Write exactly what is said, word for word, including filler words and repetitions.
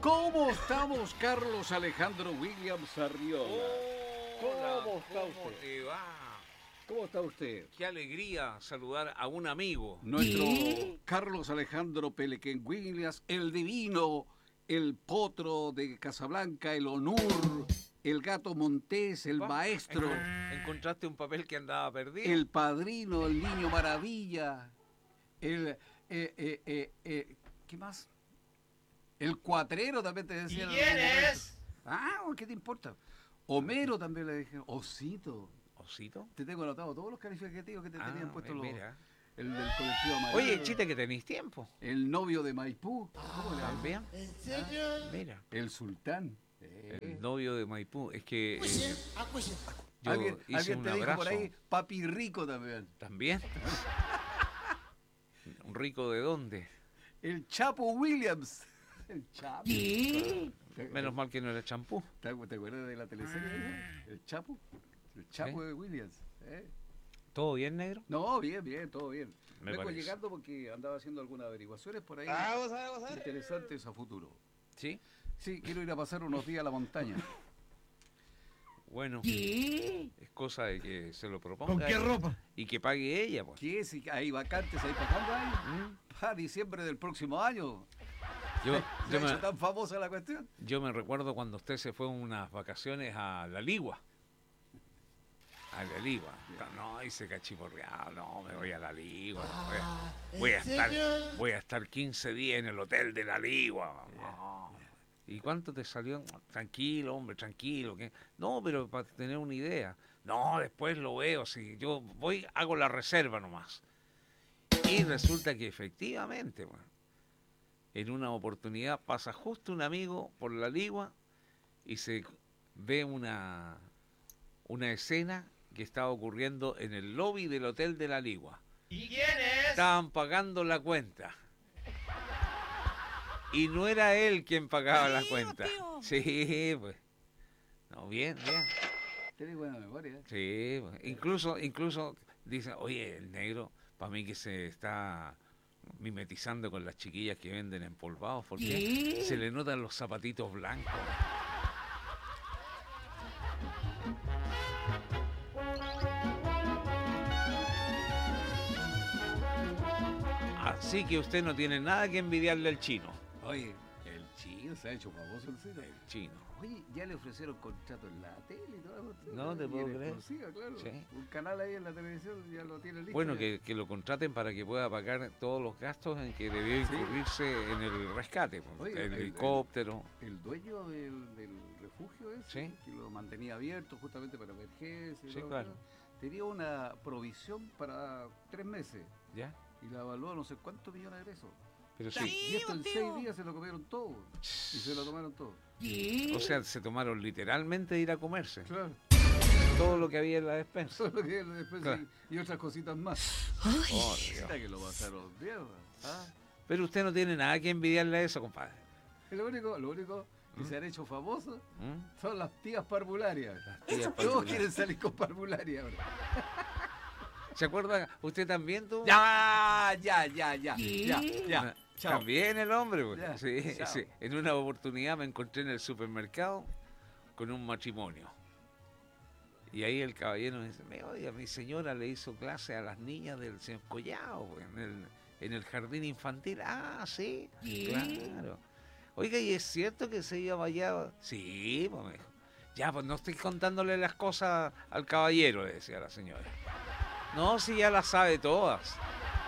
¿Cómo estamos, Carlos Alejandro Williams Arriola? Hola, ¿Cómo está ¿cómo usted? te va? ¿Cómo está usted? Qué alegría saludar a un amigo. Nuestro Carlos Alejandro Pelequén Williams, el divino, el potro de Casablanca, el Onur, el gato Montés, el Va, maestro, encon- Encontraste un papel que andaba perdido. el padrino, el niño maravilla, el... eh, eh, eh, eh, ¿qué más? El cuatrero también te decía. ¿Y quién es? Ah, ¿qué te importa? Homero también le dije. Osito. ¿Osito? Te tengo anotado todos los calificativos que te Ah, tenían puestos los... mira. El del colectivo mayor. Oye, chiste, que tenéis tiempo. El novio de Maipú. ¿Cómo le llaman? ¿También? ¿En serio? Mira. El sultán. Eh. El novio de Maipú. Es que Acuíse, eh, acuíse. yo ¿Alguien, hice alguien un te dijo abrazo. por ahí, papi rico también. ¿También? ¿Un rico de dónde? El Chapo Williams. El Chapo. Menos mal que no era champú. ¿Te, te acuerdas de la teleserie? esa? El Chapo. El Chapo Sí. de Williams. ¿eh? ¿Todo bien, negro? No, bien, bien, todo bien. Me Vengo parece. llegando porque andaba haciendo algunas averiguaciones por ahí Ah, vamos a ver, vamos a ver. interesantes a futuro. Sí. Sí, quiero ir a pasar unos días a la montaña. Bueno, es cosa de que se lo proponga. ¿Con qué ella ropa? Y que pague ella, pues. ¿Qué? Si hay vacantes ahí, ¿para cuándo hay? ¿Mm? Para diciembre del próximo año. Yo, ¿Se yo, ha hecho me, tan famosa la cuestión? yo me recuerdo cuando usted se fue unas vacaciones a La Ligua. A La Ligua. No, y se cachiporreado. No, me voy a La Ligua. Voy a, Ah, ¿en voy a estar, serio? voy a estar quince días en el hotel de La Ligua. No. ¿Y cuánto te salió? Tranquilo, hombre, tranquilo. ¿qué? No, pero para tener una idea. No, después lo veo. Si yo voy, hago la reserva nomás. Y resulta que efectivamente, bueno, en una oportunidad pasa justo un amigo por La Ligua y se ve una, una escena que estaba ocurriendo en el lobby del hotel de La Ligua. ¿Y quién es? Estaban pagando la cuenta. Y no era él quien pagaba la cuenta. Sí, pues. No, bien, bien. Tienes buena memoria. ¿eh? Sí, pues. Incluso, incluso dicen, oye, el negro, para mí que se está mimetizando con las chiquillas que venden empolvados, porque se le notan los zapatitos blancos. Así que usted no tiene nada que envidiarle al chino. Oye, el chino se ha hecho famoso el cine. El chino. Oye, ya le ofrecieron contrato en la tele y toda la cuestión. No te Y puedo en creer. exclusiva, claro. Sí. Un canal ahí en la televisión ya lo tiene listo. Bueno, ya. que, que lo contraten para que pueda pagar todos los gastos en que debió Sí. incurrirse en el rescate. pues, Oye, el el- helicóptero. El dueño del, del refugio ese, Sí. que lo mantenía abierto justamente para emergencias, y Sí, todo, claro. ¿no? Tenía una provisión para tres meses ¿Ya? y la evaluó no sé cuántos millones de pesos. Pero sí. Y esto en seis días se lo comieron todo y se lo tomaron todo. O sea, se tomaron literalmente de ir a comerse Claro, todo lo que había en la despensa. solo que después Claro. y, y otras cositas más. Oh, Dios. Mira que lo pasaron bien. ¿ah? Pero usted no tiene nada que envidiarle a eso, compadre. Y lo único, lo único que se han hecho famosos ¿Mm? son las tías parvularias. tías Todos parvularias. quieren salir con parvularia ahora. ¿Se acuerda? ¿Usted también tuvo? Ya, ya, ya, ya, ya, ya. Ah, Chao. También el hombre, pues. Ya, Sí, chao. sí. En una oportunidad me encontré en el supermercado con un matrimonio. Y ahí el caballero me dice, "Me, oiga, mi señora le hizo clase a las niñas del señor Collao, pues, en el, en el jardín infantil". Ah, sí, claro. Oiga, ¿y es cierto que se iba allá? Sí, pues me dijo. Ya, pues no estoy contándole las cosas al caballero, le decía la señora. No, si ya las sabe todas.